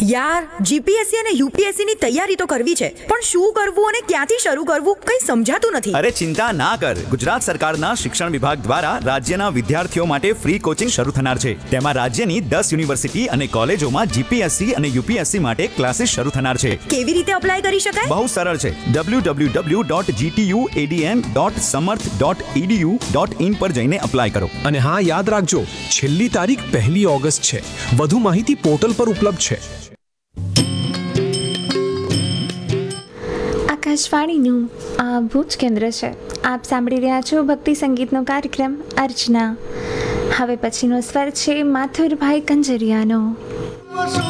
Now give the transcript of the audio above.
યાર, જીપીએસસી અને યુપીએસસી ની તૈયારી તો કરવી છે, પણ શું કરવું અને ક્યાંથી શરૂ કરવું કંઈ સમજાતું નથી. અરે ચિંતા ના કર. ગુજરાત સરકારના શિક્ષણ વિભાગ દ્વારા રાજ્યના વિદ્યાર્થીઓ માટે ફ્રી કોચિંગ શરૂ થનાર છે. તેમાં રાજ્યની 10 યુનિવર્સિટી અને કોલેજોમાં જીપીએસસી અને યુપીએસસી માટે ક્લાસીસ શરૂ થનાર છે. કેવી રીતે અપ્લાય કરી શકાય? બહુ સરળ છે. www.gtuadm.samarth.edu.in પર જઈને અપ્લાય કરો. અને હા, યાદ રાખજો, છેલ્લી તારીખ 1 ઓગસ્ટ છે. વધુ માહિતી પોર્ટલ પર ઉપલબ્ધ છે. આકાશવાણીનું આ ભુજ કેન્દ્ર છે. આપ સાંભળી રહ્યા છો ભક્તિ સંગીતનો કાર્યક્રમ અર્ચના. હવે પછીનો સ્વર છે માથુરભાઈ કંજરિયાનો.